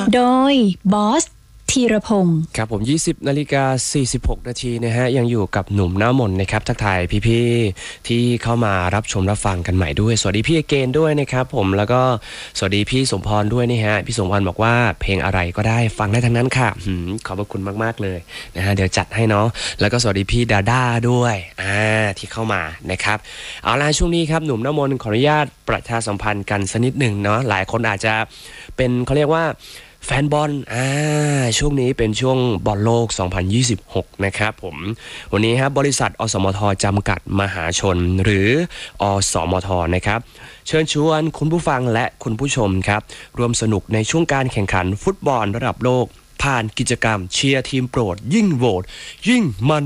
โดยบอสธีรพงศ์ครับผม 20:46 นาทีนะฮะยังอยู่กับหนุ่มหน้ามนนะครับทักทายพี่ๆที่เข้ามารับชมรับฟังกันใหม่ด้วยสวัสดีพี่เกณฑ์ด้วยนะครับผมแล้วก็สวัสดีพี่สมพรด้วยนี่ฮะพี่สมพรบอกว่าเพลงอะไรก็ได้ฟังได้ทั้งนั้นค่ะขอบพระคุณมากๆเลยนะฮะเดี๋ยวจัดให้เนาะแล้วก็สวัสดีพี่ดาด้าด้วยที่เข้ามานะครับเอาล่ะช่วงนี้ครับหนุ่มหน้ามนขออนุญาตประชาสัมพันธ์กันสักนิดหนึ่งเนาะหลายคนอาจจะเป็นเขาเรียกว่าแฟนบอลช่วงนี้เป็นช่วงบอลโลก 2026 นะครับผมวันนี้ครับบริษัทอสมทจำกัดมหาชนหรืออสมทนะครับเชิญชวนคุณผู้ฟังและคุณผู้ชมครับร่วมสนุกในช่วงการแข่งขันฟุตบอลระดับโลกผ่านกิจกรรมเชียร์ทีมโปรดยิ่งโหวตยิ่งมัน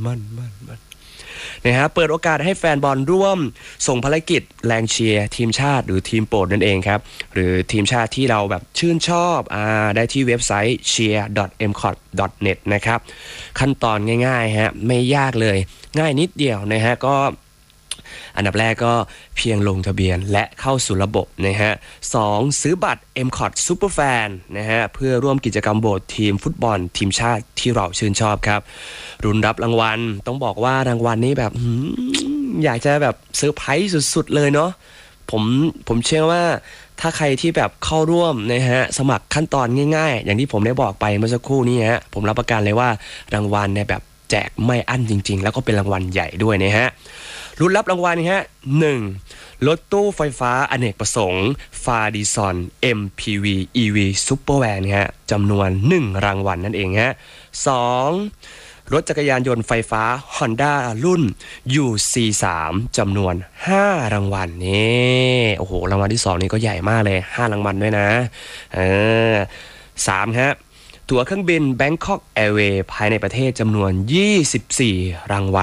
นะฮะเปิดโอกาสให้แฟนบอลร่วมส่งภารกิจแรงเชียร์ทีมชาติหรือทีมโปรดนั่นเองครับหรือทีมชาติที่เราแบบชื่นชอบได้ที่เว็บไซต์ cheer.mcot.net นะครับขั้นตอนง่ายๆฮะไม่ยากเลยง่ายนิดเดียวนะฮะก็อันดับแรกก็เพียงลงทะเบียนและเข้าสู่ระบบนะฮะ 2. ซื้อบัตร MCOT Superfan นะฮะเพื่อร่วมกิจกรรมโหวตทีมฟุตบอลทีมชาติที่เราชื่นชอบครับรุนรับรางวัลต้องบอกว่ารางวัลนี้แบบอยากจะแบบเซอร์ไพรส์สุดๆเลยเนาะผมเชื่อว่าถ้าใครที่แบบเข้าร่วมนะฮะสมัครขั้นตอนง่ายๆอย่างที่ผมได้บอกไปเมื่อสักครู่นี้ฮะผมรับประกันเลยว่ารางวัลเนี่ยแบบแจกไม่อั้นจริงๆแล้วก็เป็นรางวัลใหญ่ด้วยนะฮะรุ่นรับรางวัลนะฮะ 1. รถตู้ไฟฟ้าอเนกประสงค์ฟาดิซอน MPV EV Supervan ฮะจำนวน1รางวัลนั่นเองฮะ 2. รถจักรยานยนต์ไฟฟ้า Honda รุ่น UC3 จำนวน5รางวัลนี่โอ้โหรางวัลที่2นี่ก็ใหญ่มากเลย5รางวัลด้วยนะ3 ฮะตั๋วเครื่องบิน Bangkok Airways ภายในประเทศจำนวน24รางวัล